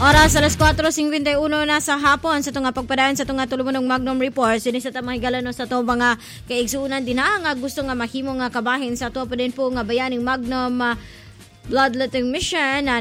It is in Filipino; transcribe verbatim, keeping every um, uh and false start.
Oras alas kwatro singkwenta y uno na sa hapon sa tunga pagpadayon sa tunga tulubong Magnum Report. Sini sa tamang higalano sa to mga kaigsuunan din ha nga gusto nga mahimo nga kabahin sa to pa din po nga bayaning Magnum uh, Bloodletting Mission na